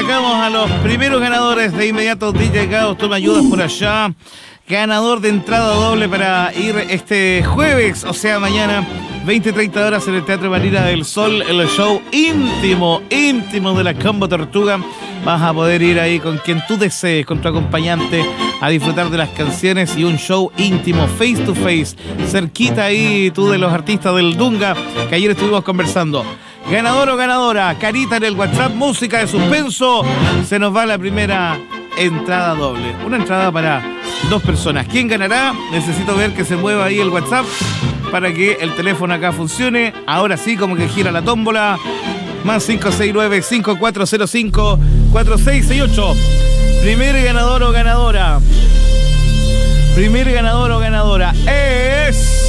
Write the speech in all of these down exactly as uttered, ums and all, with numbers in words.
arrancamos a los primeros ganadores de inmediato. D J Caos, tú me ayudas por allá. Ganador de entrada doble para ir este jueves, o sea mañana, veinte treinta horas en el Teatro Marina del Sol, el show íntimo, íntimo de la Combo Tortuga. Vas a poder ir ahí con quien tú desees, con tu acompañante, a disfrutar de las canciones y un show íntimo, face to face, cerquita ahí tú de los artistas del Dunga, que ayer estuvimos conversando. Ganador o ganadora, carita en el WhatsApp, música de suspenso, se nos va la primera entrada doble. Una entrada para dos personas. ¿Quién ganará? Necesito ver que se mueva ahí el WhatsApp para que el teléfono acá funcione. Ahora sí, como que gira la tómbola. Más cinco seis nueve, cinco cuatro cero cinco, cuatro seis seis ocho. Primer ganador o ganadora. Primer ganador o ganadora es...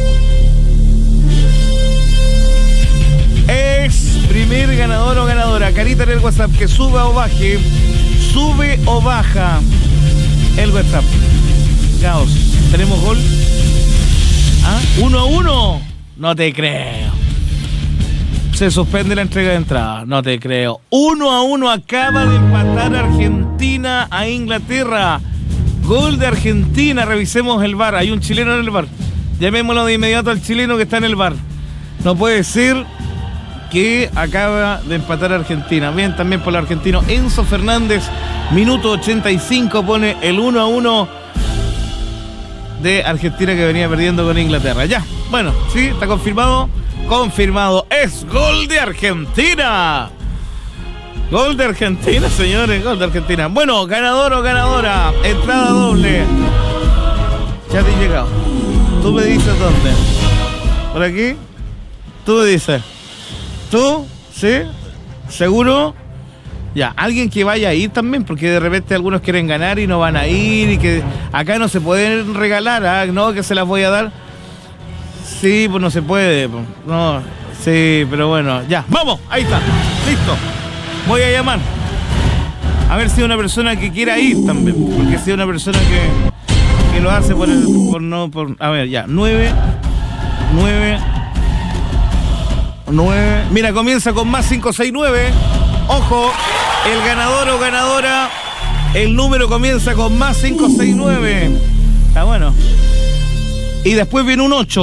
Es primer ganador o ganadora. Carita en el WhatsApp, que suba o baje. Sube o baja el WhatsApp. Caos, ¿tenemos gol? ¿Ah? ¿Uno a uno? No te creo. Se suspende la entrega de entrada. No te creo. Uno a uno acaba de empatar Argentina a Inglaterra. Gol de Argentina. Revisemos el V A R. Hay un chileno en el V A R. Llamémoslo de inmediato al chileno que está en el V A R. No puede ser que acaba de empatar Argentina. Bien, también por el argentino Enzo Fernández. Minuto ochenta y cinco pone el uno a uno de Argentina, que venía perdiendo con Inglaterra. Ya, bueno, sí, está confirmado. Confirmado, es gol de Argentina. Gol de Argentina, señores, gol de Argentina. Bueno, ganador o ganadora, entrada doble. Ya te he llegado. Tú me dices dónde. ¿Por aquí? Tú me dices. ¿Tú? ¿Sí? ¿Seguro? Ya, alguien que vaya a ir también, porque de repente algunos quieren ganar y no van a ir, y que acá no se pueden regalar, ¿ah? No, que se las voy a dar. Sí, pues no se puede. No, sí, pero bueno, ya. ¡Vamos! Ahí está. Listo. Voy a llamar. A ver si hay una persona que quiera ir también. Porque si hay una persona que, que lo hace por el. Por no, por. A ver, ya. Nueve. Nueve. Nueve. Mira, comienza con más cinco seis nueve. Ojo, el ganador o ganadora. El número comienza con más cinco seis nueve. Está bueno. Y después viene un ocho.